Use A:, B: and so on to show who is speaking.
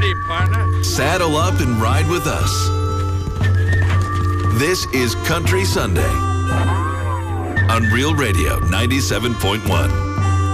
A: Hey, partner.
B: Saddle up and ride with us. This is Country Sunday on Real Radio 97.1.